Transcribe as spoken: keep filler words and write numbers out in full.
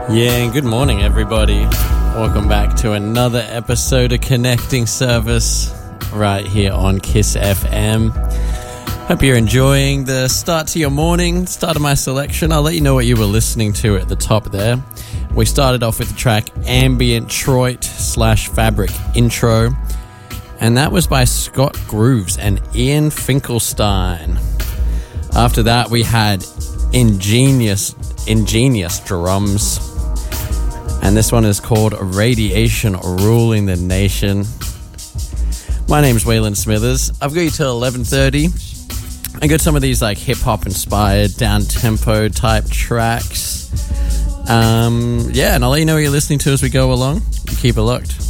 Yeah, and good morning, everybody. Welcome back to another episode of Connecting Service right here on Kiss F M. Hope you're enjoying the start to your morning, start of my selection. I'll let you know what you were listening to at the top there. We started off with the track Ambient Troit slash Fabric Intro, and that was by Scott Grooves and Ian Finkelstein. After that, we had Ingenious, Ingenious Drums. And this one is called Radiation Ruling the Nation. My name's Waylon Smithers. I've got you till eleven thirty. I got some of these like hip-hop inspired, down-tempo type tracks. Um, yeah, and I'll let you know what you're listening to as we go along. Keep it locked.